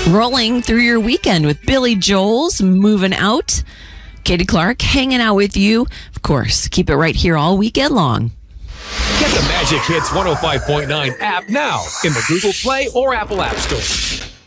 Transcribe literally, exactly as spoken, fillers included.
Rolling through your weekend with Billy Joel's Moving Out. Katie Clark hanging out with you. Of course, keep it right here all weekend long. Get the Magic Hits one oh five point nine app now in the Google Play or Apple App Store.